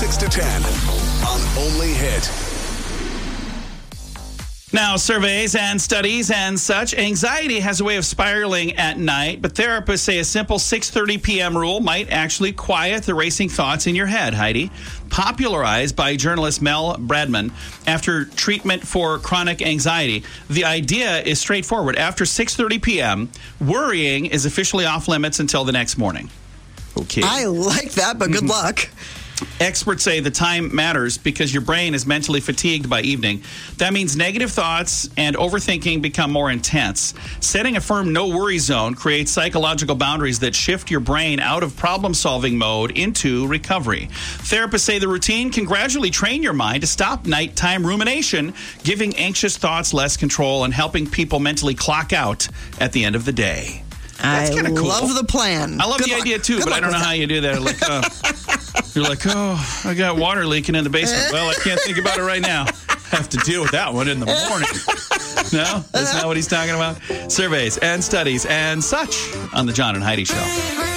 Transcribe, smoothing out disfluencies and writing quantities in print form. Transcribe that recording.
6 to 10 on Only Hit. Now, surveys and studies and such, anxiety has a way of spiraling at night, but therapists say a simple 6:30 p.m. rule might actually quiet the racing thoughts in your head, Heidi. Popularized by journalist Mel Bradman after treatment for chronic anxiety. The idea is straightforward. After 6:30 p.m., worrying is officially off limits until the next morning. Okay. I like that, but good luck. Experts say the time matters because your brain is mentally fatigued by evening. That means negative thoughts and overthinking become more intense. Setting a firm no-worry zone creates psychological boundaries that shift your brain out of problem-solving mode into recovery. Therapists say the routine can gradually train your mind to stop nighttime rumination, giving anxious thoughts less control and helping people mentally clock out at the end of the day. That's kind of cool. Love the plan. I love the idea too, but I don't know how you do that. You're like, I got water leaking in the basement. Well, I can't think about it right now. I have to deal with that one in the morning. No? That's not what he's talking about? Surveys and studies and such on the John and Heidi Show.